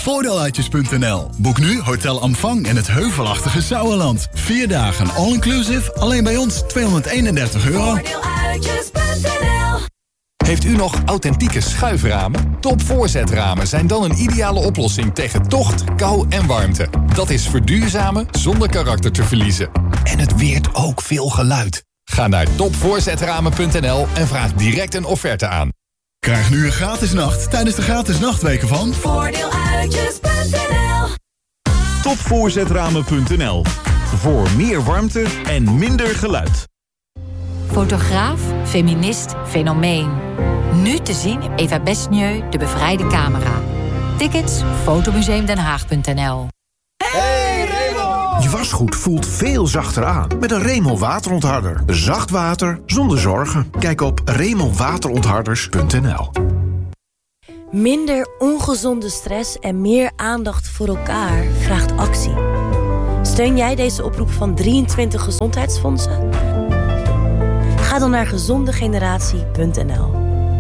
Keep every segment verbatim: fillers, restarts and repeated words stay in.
voordeeluitjes punt n l. Boek nu Hotel Amfang in het heuvelachtige Sauerland. Vier dagen all-inclusive, alleen bij ons tweehonderdeenendertig euro. voordeeluitjes punt n l. Heeft u nog authentieke schuiframen? Topvoorzetramen zijn dan een ideale oplossing tegen tocht, kou en warmte. Dat is verduurzamen zonder karakter te verliezen. En het weert ook veel geluid. Ga naar topvoorzetramen punt n l en vraag direct een offerte aan. Krijg nu een gratis nacht tijdens de gratis nachtweken van voordeeluitjes punt n l. topvoorzetramen punt n l. Voor meer warmte en minder geluid. Fotograaf, feminist, fenomeen. Nu te zien in Eva Besnieu, De Bevrijde Camera. Tickets, fotomuseumdenhaag punt n l. Hey Remo! Je wasgoed voelt veel zachter aan met een Remo waterontharder. Zacht water zonder zorgen. Kijk op remo waterontharders punt n l. Minder ongezonde stress en meer aandacht voor elkaar vraagt actie. Steun jij deze oproep van drieëntwintig gezondheidsfondsen? Ga dan naar gezondegeneratie punt n l.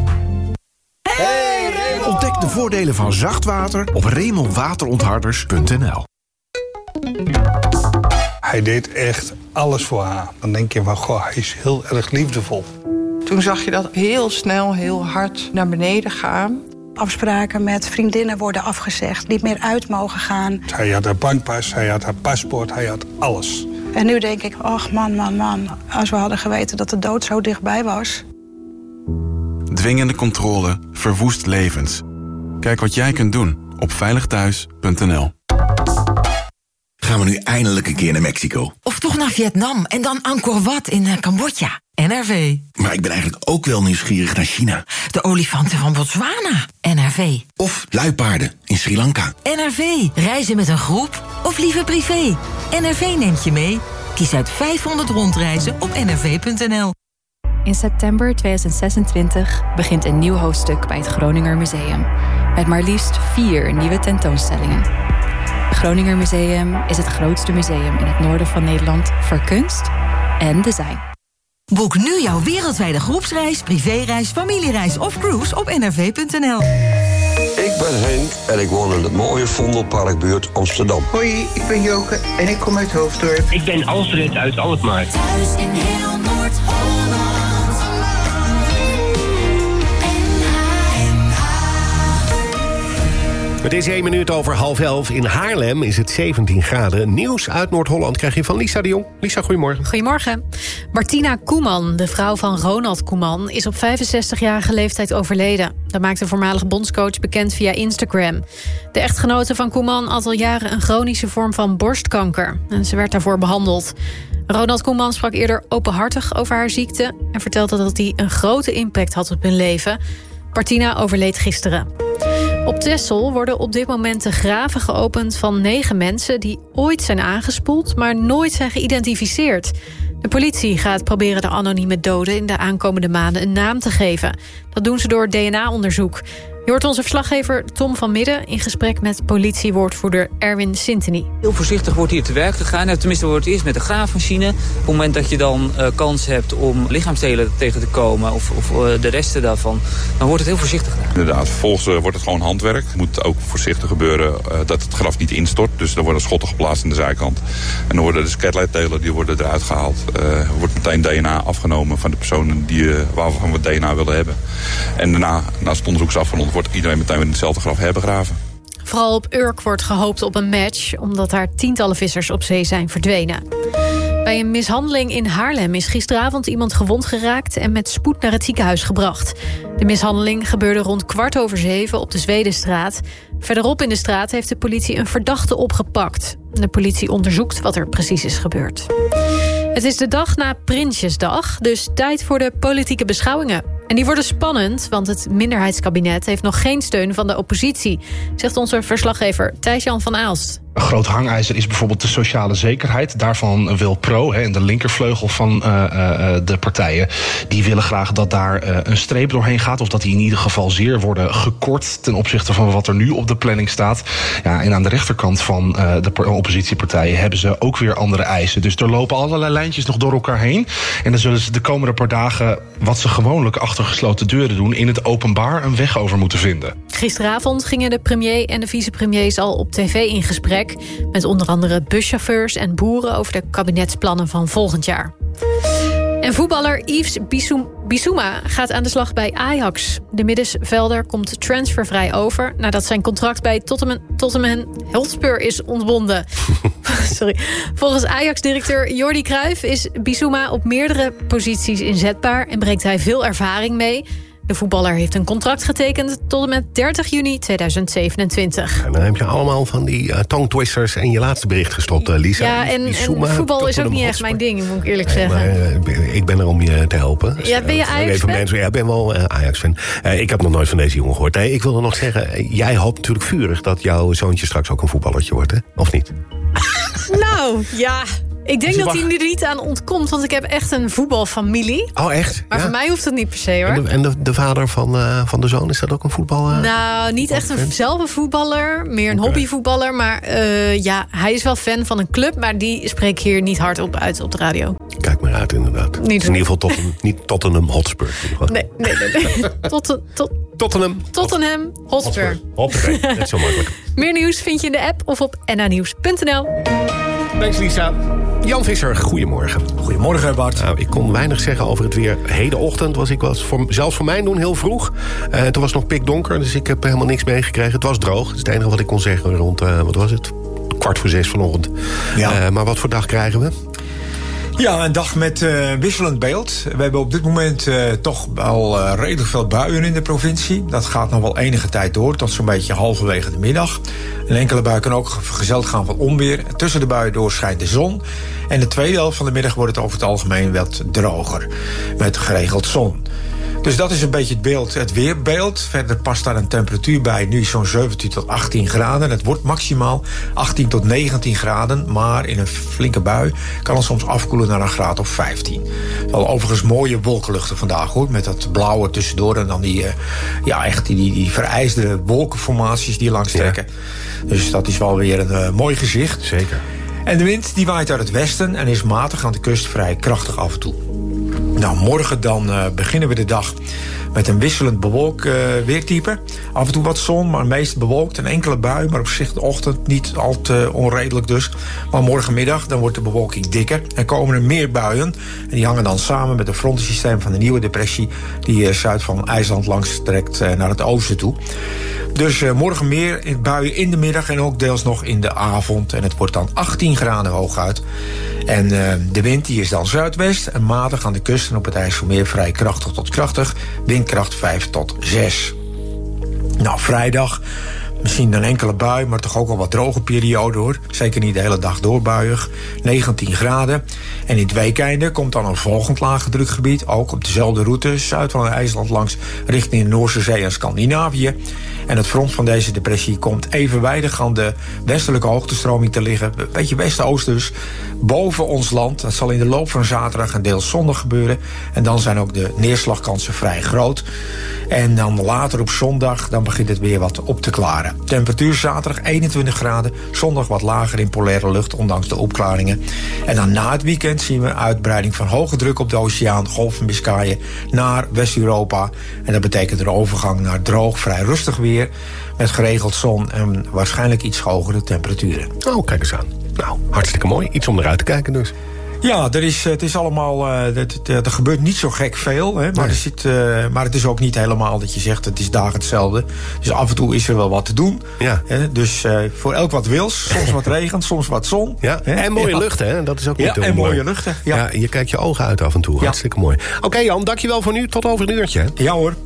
Hey, Remo! Ontdek de voordelen van zacht water op remo waterontharders punt n l. Hij deed echt alles voor haar. Dan denk je van, goh, hij is heel erg liefdevol. Toen zag je dat heel snel, heel hard naar beneden gaan. Afspraken met vriendinnen worden afgezegd, niet meer uit mogen gaan. Hij had haar bankpas, hij had haar paspoort, hij had alles. En nu denk ik, ach man, man, man, als we hadden geweten dat de dood zo dichtbij was. Dwingende controle verwoest levens. Kijk wat jij kunt doen op veilig thuis punt n l. Gaan we nu eindelijk een keer naar Mexico? Of toch naar Vietnam en dan Angkor Wat in uh, Cambodja. N R V. Maar ik ben eigenlijk ook wel nieuwsgierig naar China. De olifanten van Botswana. N R V. Of luipaarden in Sri Lanka. N R V. Reizen met een groep of liever privé. N R V neemt je mee. Kies uit vijfhonderd rondreizen op n r v punt n l. In september tweeduizend zesentwintig begint een nieuw hoofdstuk bij het Groninger Museum. Met maar liefst vier nieuwe tentoonstellingen. Het Groninger Museum is het grootste museum in het noorden van Nederland voor kunst en design. Boek nu jouw wereldwijde groepsreis, privéreis, familiereis of cruise op n r v punt n l. Ik ben Henk en ik woon in het mooie Vondelparkbuurt Amsterdam. Hoi, ik ben Joke en ik kom uit Hoofddorp. Ik ben Alfred uit Alkmaar. Thuis in heel Noord-Holland. Het is één minuut over half elf. In Haarlem is het zeventien graden. Nieuws uit Noord-Holland krijg je van Lisa de Jong. Lisa, goedemorgen. Goedemorgen. Martina Koeman, de vrouw van Ronald Koeman, is op vijfenzestigjarige leeftijd overleden. Dat maakt de voormalige bondscoach bekend via Instagram. De echtgenote van Koeman had al jaren een chronische vorm van borstkanker. En ze werd daarvoor behandeld. Ronald Koeman sprak eerder openhartig over haar ziekte en vertelde dat die een grote impact had op hun leven. Martina overleed gisteren. Op Texel worden op dit moment de graven geopend van negen mensen die ooit zijn aangespoeld, maar nooit zijn geïdentificeerd. De politie gaat proberen de anonieme doden in de aankomende maanden een naam te geven. Dat doen ze door D N A-onderzoek. Je hoort onze verslaggever Tom van Midden in gesprek met politiewoordvoerder Erwin Sintony. Heel voorzichtig wordt hier te werk gegaan. Nou, tenminste wordt het eerst met de graafmachine. Op het moment dat je dan uh, kans hebt om lichaamsdelen tegen te komen of, of uh, de resten daarvan, dan wordt het heel voorzichtig gedaan. Inderdaad, vervolgens uh, wordt het gewoon handwerk. Het moet ook voorzichtig gebeuren uh, dat het graf niet instort. Dus er worden schotten geplaatst aan de zijkant. En dan worden de skelettdelen die worden eruit gehaald. Uh, er wordt meteen D N A afgenomen van de personen die, uh, waarvan we D N A willen hebben. En daarna, naast het onderzoeksafgerond, wordt iedereen meteen in hetzelfde graf herbegraven. Vooral op Urk wordt gehoopt op een match, omdat daar tientallen vissers op zee zijn verdwenen. Bij een mishandeling in Haarlem is gisteravond iemand gewond geraakt en met spoed naar het ziekenhuis gebracht. De mishandeling gebeurde rond kwart over zeven op de Zwedenstraat. Verderop in de straat heeft de politie een verdachte opgepakt. De politie onderzoekt wat er precies is gebeurd. Het is de dag na Prinsjesdag, dus tijd voor de politieke beschouwingen. En die worden spannend, want het minderheidskabinet heeft nog geen steun van de oppositie, zegt onze verslaggever Thijs-Jan van Aalst. Een groot hangijzer is bijvoorbeeld de sociale zekerheid. Daarvan wil Pro, hè, en de linkervleugel van uh, uh, de partijen, die willen graag dat daar uh, een streep doorheen gaat, of dat die in ieder geval zeer worden gekort ten opzichte van wat er nu op de planning staat. Ja, en aan de rechterkant van uh, de oppositiepartijen hebben ze ook weer andere eisen. Dus er lopen allerlei lijntjes nog door elkaar heen. En dan zullen ze de komende paar dagen, wat ze gewoonlijk achter gesloten deuren doen, in het openbaar een weg over moeten vinden. Gisteravond gingen de premier en de vicepremiers al op tv in gesprek met onder andere buschauffeurs en boeren over de kabinetsplannen van volgend jaar. En voetballer Yves Bissouma gaat aan de slag bij Ajax. De middenvelder komt transfervrij over nadat zijn contract bij Tottenham, Tottenham Hotspur is ontbonden. Sorry. Volgens Ajax-directeur Jordi Cruijff is Bissouma op meerdere posities inzetbaar en brengt hij veel ervaring mee. De voetballer heeft een contract getekend tot en met dertig juni tweeduizend zevenentwintig. En dan heb je allemaal van die uh, tongtwisters en je laatste bericht gestopt, uh, Lisa. Ja, en, Bissouma, en voetbal is ook niet echt mijn ding, moet ik eerlijk zeggen. Nee, maar, uh, ik ben er om je te helpen. Ja, ben je Ajax-fan? Ja, ik ben wel uh, Ajax-fan. Uh, ik heb nog nooit van deze jongen gehoord. Nee, ik wilde nog zeggen, jij hoopt natuurlijk vurig dat jouw zoontje straks ook een voetballertje wordt, hè? Of niet? Nou, ja... Ik denk dat mag... hij er niet aan ontkomt, want ik heb echt een voetbalfamilie. Oh, echt? Maar ja? voor mij hoeft het niet per se, hoor. En de, en de, de vader van, uh, van de zoon, is dat ook een voetballer? Uh, nou, niet echt een, zelf een voetballer, meer een okay. hobbyvoetballer. Maar uh, ja, hij is wel fan van een club, maar die spreekt hier niet hardop uit op de radio. Kijk maar uit, inderdaad. Niet in ieder geval Tottenham, niet Tottenham Hotspur. Nee, nee, nee. nee. Tot, tot, Tottenham. Tottenham Hotspur. Hotspur. Net zo makkelijk. Meer nieuws vind je in de app of op n a nieuws punt n l. Thanks, Lisa. Jan Visser, goedemorgen. Goedemorgen, Bart. Nou, ik kon weinig zeggen over het weer. Hedenochtend was ik was voor, zelfs voor mijn doen heel vroeg. Uh, toen was het nog pikdonker, dus ik heb helemaal niks meegekregen. Het was droog, dat is het enige wat ik kon zeggen rond, uh, wat was het? Kwart voor zes vanochtend. Ja. Uh, maar wat voor dag krijgen we? Ja, een dag met uh, wisselend beeld. We hebben op dit moment uh, toch al uh, redelijk veel buien in de provincie. Dat gaat nog wel enige tijd door, tot zo'n beetje halverwege de middag. Een enkele bui kan ook vergezeld gaan van onweer. Tussen de buien door schijnt de zon. En de tweede helft van de middag wordt het over het algemeen wat droger. Met geregeld zon. Dus dat is een beetje het beeld, het weerbeeld. Verder past daar een temperatuur bij, nu zo'n zeventien tot achttien graden. Het wordt maximaal achttien tot negentien graden. Maar in een flinke bui kan het soms afkoelen naar een graad of vijftien. Wel overigens mooie wolkenluchten vandaag, hoor. Met dat blauwe tussendoor en dan die, uh, ja, echt die, die, die verijsde wolkenformaties die langs trekken. Ja. Dus dat is wel weer een uh, mooi gezicht. Zeker. En de wind die waait uit het westen en is matig aan de kust vrij krachtig af en toe. Nou, morgen dan uh, beginnen we de dag met een wisselend bewolkt uh, weertype. Af en toe wat zon, maar meest bewolkt. Een enkele bui, maar op zich de ochtend niet al te onredelijk dus. Maar morgenmiddag dan wordt de bewolking dikker en komen er meer buien. En die hangen dan samen met het frontensysteem van de nieuwe depressie die uh, zuid van IJsland langs trekt uh, naar het oosten toe. Dus uh, morgen meer buien in de middag en ook deels nog in de avond. En het wordt dan achttien graden hooguit. En uh, de wind die is dan zuidwest en matig aan de kust en op het IJsselmeer vrij krachtig tot krachtig. Windkracht vijf tot zes. Nou, vrijdag misschien een enkele bui, maar toch ook al wat droge periode, hoor. Zeker niet de hele dag doorbuiig. negentien graden. En in het weekeinde komt dan een volgend lage drukgebied. Ook op dezelfde route, zuid van IJsland langs, richting de Noorse Zee en Scandinavië. En het front van deze depressie komt evenwijdig aan de westelijke hoogtestroming te liggen. Een beetje west-oost dus. Boven ons land. Dat zal in de loop van zaterdag en deels zondag gebeuren. En dan zijn ook de neerslagkansen vrij groot. En dan later op zondag, dan begint het weer wat op te klaren. Temperatuur zaterdag eenentwintig graden. Zondag wat lager in polaire lucht, ondanks de opklaringen. En dan na het weekend zien we uitbreiding van hoge druk op de oceaan, Golf van Biscayen, naar West-Europa. En dat betekent een overgang naar droog, vrij rustig weer. Met geregeld zon en waarschijnlijk iets hogere temperaturen. Oh, kijk eens aan. Nou, hartstikke mooi. Iets om eruit te kijken dus. Ja, er is, het is allemaal, uh, het, het, er gebeurt niet zo gek veel. Hè, maar, nee. er zit, uh, maar het is ook niet helemaal dat je zegt het is dagen hetzelfde. Dus af en toe is er wel wat te doen. Ja. Hè, dus uh, voor elk wat wils. Soms wat regent, soms wat zon. Ja. Hè? En mooie ja. luchten, hè? Dat is ook niet ja, te en mooi. mooie luchten. Ja. Ja, je kijkt je ogen uit af en toe. Ja. Hartstikke mooi. Oké, okay, Jan, dankjewel voor nu. Tot over een uurtje. Ja hoor.